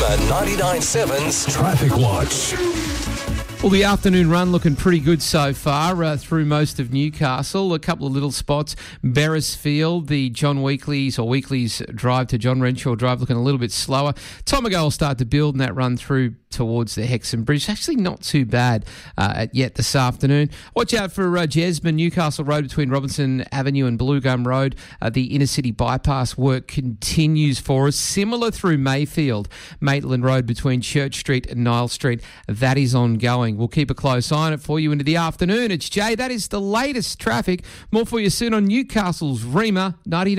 99.7's Traffic Watch. Well, the afternoon run looking pretty good so far through most of Newcastle. A couple of little spots. Beresfield, the John Weekly's drive to John Renshaw Drive looking a little bit slower. Tomago will start to build in that run through towards the Hexham Bridge. Actually not too bad yet this afternoon. Watch out for Jesmond, Newcastle Road between Robinson Avenue and Blue Gum Road. The inner city bypass work continues for us. Similar through Mayfield, Maitland Road between Church Street and Nile Street. That is ongoing. We'll keep a close eye on it for you into the afternoon. It's Jay. That is the latest traffic. More for you soon on Newcastle's Rima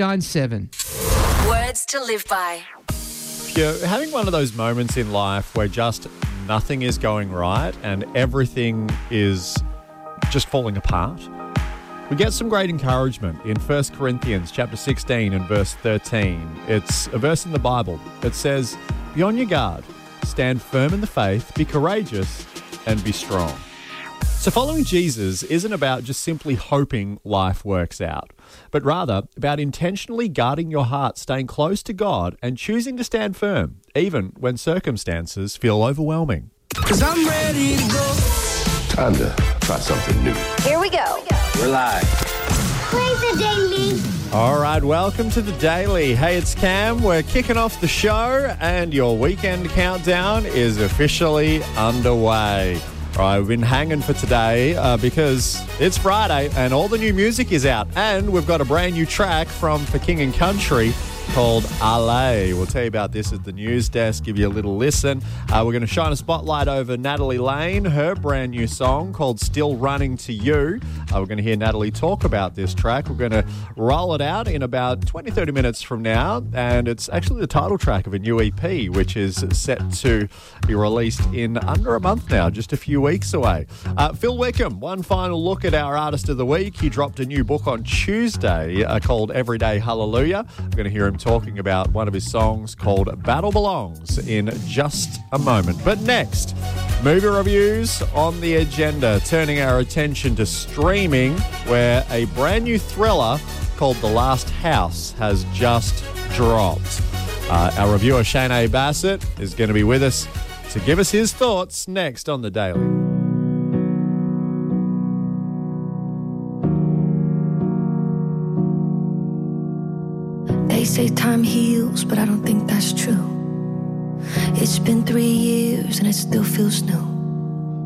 99.7. Words to live by. If you're having one of those moments in life where just nothing is going right and everything is just falling apart, we get some great encouragement in 1 Corinthians chapter 16 and verse 13. It's a verse in the Bible that says, "Be on your guard, stand firm in the faith, be courageous, and be strong." So following Jesus isn't about just simply hoping life works out, but rather about intentionally guarding your heart, staying close to God, and choosing to stand firm, even when circumstances feel overwhelming. 'Cause I'm ready to go. Time to try something new. Here we go. We're live. Play the daily. All right, welcome to the Daily. Hey, it's Cam. We're kicking off the show, and your weekend countdown is officially underway. All right, we've been hanging for today because it's Friday and all the new music is out. And we've got a brand new track from For King and Country called Ale. We'll tell you about this at the news desk, give you a little listen. We're going to shine a spotlight over Natalie Lane, her brand new song called Still Running to You. We're going to hear Natalie talk about this track. We're going to roll it out in about 20-30 minutes from now, and it's actually the title track of a new EP, which is set to be released in under a month now, just a few weeks away. Phil Wickham, one final look at our Artist of the Week. He dropped a new book on Tuesday called Everyday Hallelujah. We're going to hear him talking about one of his songs called Battle Belongs in just a moment. But next, movie reviews on the agenda, turning our attention to streaming, where a brand new thriller called The Last House has just dropped. Our reviewer Shane Bassett is going to be with us to give us his thoughts next on The Daily. They say time heals, but I don't think that's true. It's been 3 years and it still feels new.